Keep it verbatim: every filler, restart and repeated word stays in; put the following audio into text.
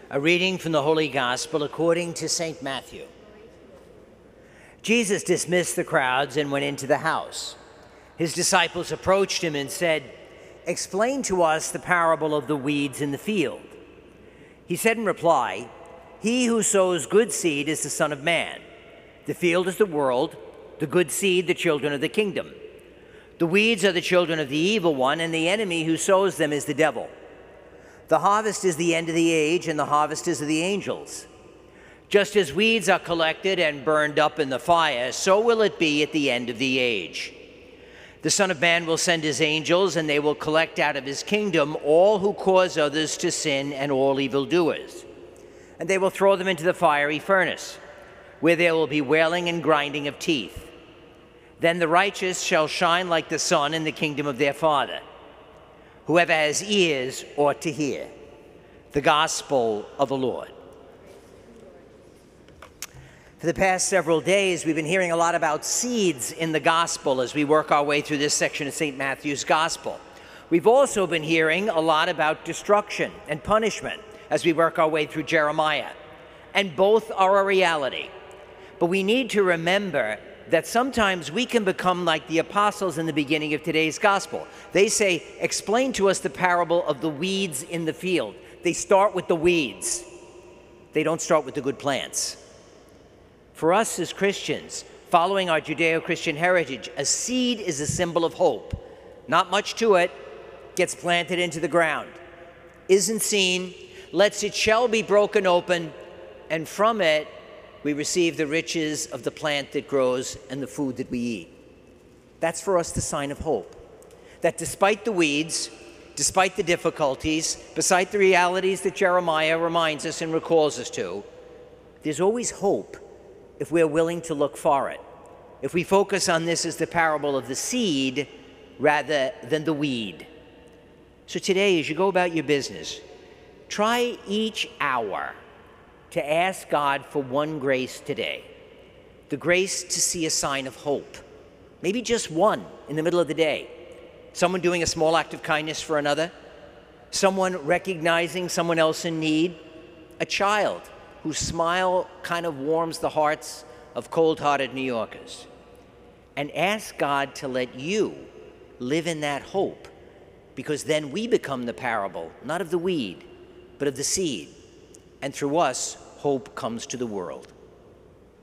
A reading from the Holy Gospel according to Saint Matthew. Jesus dismissed the crowds and went into the house. His disciples approached him and said, "Explain to us the parable of the weeds in the field." He said in reply, "He who sows good seed is the Son of Man. The field is the world, the good seed the children of the kingdom. The weeds are the children of the evil one, and the enemy who sows them is the devil. The harvest is the end of the age, and the harvest is of the angels. Just as weeds are collected and burned up in the fire, so will it be at the end of the age. The Son of Man will send his angels, and they will collect out of his kingdom all who cause others to sin and all evildoers. And they will throw them into the fiery furnace, where there will be wailing and grinding of teeth. Then the righteous shall shine like the sun in the kingdom of their Father. Whoever has ears ought to hear." The Gospel of the Lord. For the past several days, we've been hearing a lot about seeds in the Gospel as we work our way through this section of Saint Matthew's Gospel. We've also been hearing a lot about destruction and punishment as we work our way through Jeremiah. And both are a reality. But we need to remember that sometimes we can become like the apostles in the beginning of today's gospel. They say, "Explain to us the parable of the weeds in the field." They start with the weeds. They don't start with the good plants. For us as Christians, following our Judeo-Christian heritage, a seed is a symbol of hope. Not much to it, gets planted into the ground, isn't seen, lets its shell be broken open, and from it, we receive the riches of the plant that grows and the food that we eat. That's for us the sign of hope. That despite the weeds, despite the difficulties, despite the realities that Jeremiah reminds us and recalls us to, there's always hope if we're willing to look for it. If we focus on this as the parable of the seed rather than the weed. So today, as you go about your business, try each hour to ask God for one grace today. The grace to see a sign of hope. Maybe just one in the middle of the day. Someone doing a small act of kindness for another. Someone recognizing someone else in need. A child whose smile kind of warms the hearts of cold-hearted New Yorkers. And ask God to let you live in that hope, because then we become the parable, not of the weed, but of the seed. And through us, hope comes to the world.